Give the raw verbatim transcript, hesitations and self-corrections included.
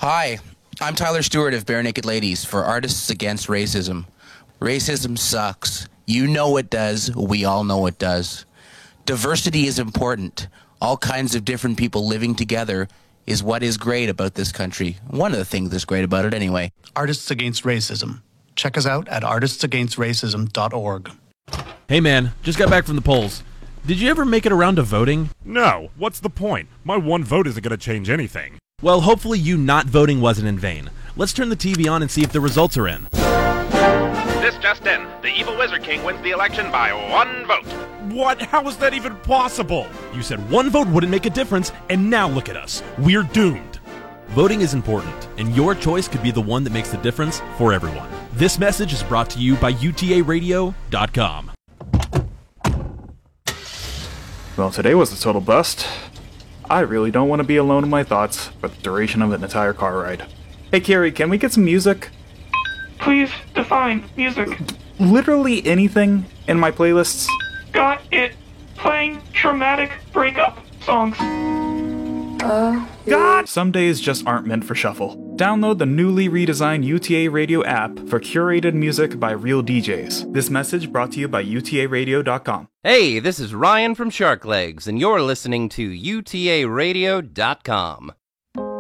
Hi, I'm Tyler Stewart of Bare Naked Ladies for Artists Against Racism. Racism sucks. You know it does. We all know it does. Diversity is important. All kinds of different people living together is what is great about this country. One of the things that's great about it anyway. Artists Against Racism. Check us out at artists against racism dot org. Hey man, just got back from the polls. Did you ever make it around to voting? No, what's the point? My one vote isn't going to change anything. Well, hopefully you not voting wasn't in vain. Let's turn the T V on and see if the results are in. This just in. The evil Wizard King wins the election by one vote. What? How is that even possible? You said one vote wouldn't make a difference, and now look at us. We're doomed. Voting is important, and your choice could be the one that makes the difference for everyone. This message is brought to you by U T A radio dot com. Well, today was a total bust. I really don't want to be alone in my thoughts for the duration of an entire car ride. Hey Carrie, can we get some music? Please define music. Literally anything in my playlists. Got it. Playing traumatic breakup songs. Uh, God! Some days just aren't meant for shuffle. Download the newly redesigned U T A Radio app for curated music by real D Js. This message brought to you by U T A radio dot com. Hey, this is Ryan from Shark Legs, and you're listening to U T A radio dot com.